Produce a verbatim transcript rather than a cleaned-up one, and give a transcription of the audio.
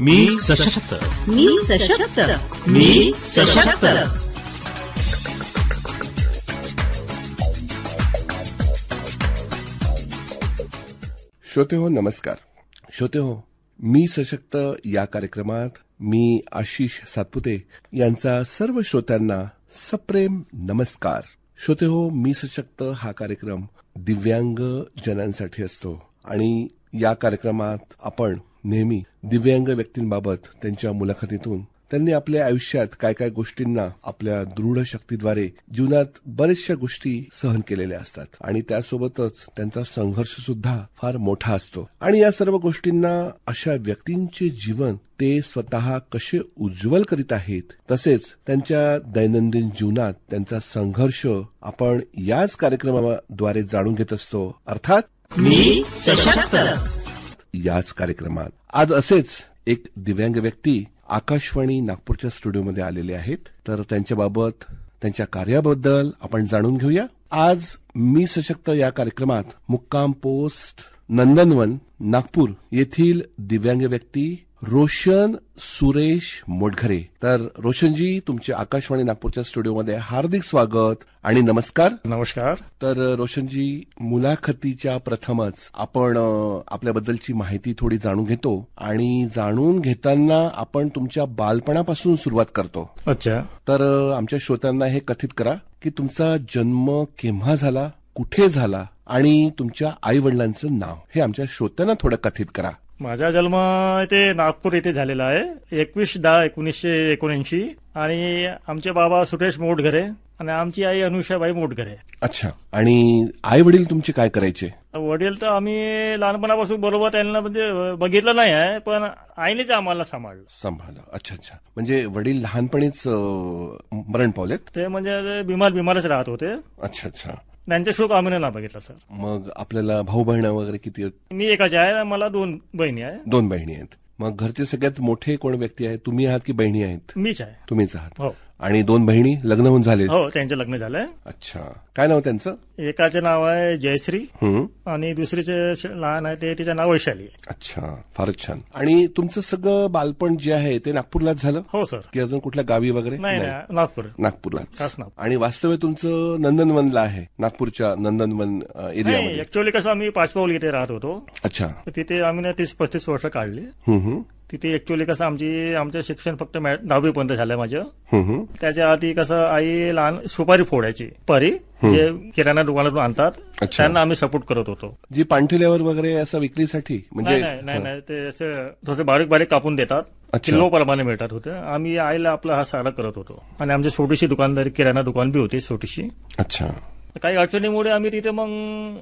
मी सशक्त, मी सशक्त, मी सशक्त. श्रोते हो, नमस्कार. श्रोते हो, मी सशक्त या कार्यक्रमात मी आशिष सातपुते यांचा सर्व श्रोत्यांना सप्रेम नमस्कार. श्रोते हो, मी सशक्त हा कार्यक्रम दिव्यांग जनांसाठी असतो आणि या कार्यक्रमात आपण नेहमी दिव्यांग व्यक्तींबाबत त्यांच्या मुलाखतीतून त्यांनी आपल्या आयुष्यात काय काय गोष्टींना आपल्या दृढ शक्तीद्वारे जीवनात बऱ्याचशा गोष्टी सहन केलेल्या असतात आणि त्यासोबतच त्यांचा संघर्ष सुद्धा फार मोठा असतो आणि या सर्व गोष्टींना अशा व्यक्तींचे जीवन ते स्वतः कसे उज्ज्वल करीत आहेत तसेच त्यांच्या दैनंदिन जीवनात त्यांचा संघर्ष आपण याच कार्यक्रमाद्वारे जाणून घेत असतो. अर्थात मी सशक्त. याच कार्यक्रमात आज असेच एक दिव्यांग व्यक्ती आकाशवाणी नागपूरच्या स्टुडिओमध्ये आलेले आहेत. तर त्यांच्याबाबत त्यांच्या कार्याबद्दल आपण जाणून घेऊया. आज मी सशक्त या कार्यक्रमात मुक्काम पोस्ट नंदनवन नागपूर येथील दिव्यांग व्यक्ती रोशन सुरेश मोटघरे. तर रोशनजी, तुमचे आकाशवाणी नागपूरच्या स्टुडिओमध्ये हार्दिक स्वागत आणि नमस्कार. नमस्कार. तर रोशनजी, मुलाखतीच्या प्रथमच आपण आपल्याबद्दलची माहिती थोडी जाणून घेतो आणि जाणून घेताना आपण तुमच्या बालपणापासून सुरुवात करतो. अच्छा. तर आमच्या श्रोत्यांना हे कथित करा की तुमचा जन्म केव्हा झाला, कुठे झाला आणि तुमच्या आई वडिलांचं नाव हे आमच्या श्रोत्यांना थोडं कथित करा. माझा जन्म इथे नागपूर येथे झालेला आहे एकवीस दहा एकोणीसशे एकोणऐंशी आणि आमचे बाबा सुरेश मोटघरे आणि आमची आई अनुषाबाई मोटघरे. अच्छा. आणि आई वडील तुमचे काय करायचे? वडील तर आम्ही लहानपणापासून बरोबर त्यांना म्हणजे बघितलं नाही आहे, पण आईनेच आम्हाला सांभाळलं. सांभाळलं. अच्छा अच्छा. म्हणजे वडील लहानपणीच मरण पावलेत? ते म्हणजे बिमार बिमारच राहत होते. अच्छा अच्छा. त्यांचा शोक आम्ही नाही बघितला सर. मग आपल्याला भाऊ बहिण वगैरे किती? मी एकाच आहे, मला दोन बहिणी आहे. दोन बहिणी आहेत. मग घरचे सगळ्यात मोठे कोण व्यक्ती आहे? तुम्ही आहात की बहिणी आहेत? मीच आहे. तुम्हीच आहात. हो. आणि दोन बहिणी लग्न होऊन झाले? हो, त्यांचे लग्न झालंय. अच्छा. काय नाव त्यांचं? एकाचे नाव आहे जयश्री हं. आणि दुसरीचे लहान आहे ते तिचं नाव वैशाली. अच्छा, फारच छान. आणि तुमचं सगळं बालपण जे आहे ते नागपूरलाच झालं? हो सर. की अजून कुठल्या गावी वगैरे? नाही नाही, नागपूर. नागपूरलाच. आणि वास्तव्य तुमचं नंदनवनला आहे, नागपूरच्या नंदनवन एरियामध्ये? ऍक्च्युअली कसं आम्ही पाचपावली इथे राहत होतो. अच्छा. तिथे आम्ही तीस पस्तीस वर्ष काढली. हं. तिथे ऍक्च्युअली कसं आमची आमचं शिक्षण फक्त दहावी पर्यंत झालं माझं. त्याच्या आधी कसं आई लहान सुपारी फोडायची, परी जे किराणा दुकानातून आणतात त्यांना आम्ही सपोर्ट करत होतो. जी पांठिल्यावर वगैरे असं विक्रीसाठी? म्हणजे नाही नाही, ते असं थोडे बारीक बारीक कापून देतात, किलो प्रमाणे मिळतात होते. आम्ही आईला आपला हा सारा करत होतो आणि आमची छोटीशी दुकानदारी किराणा दुकान बी होती छोटीशी. अच्छा. काही अडचणीमुळे आम्ही तिथे मग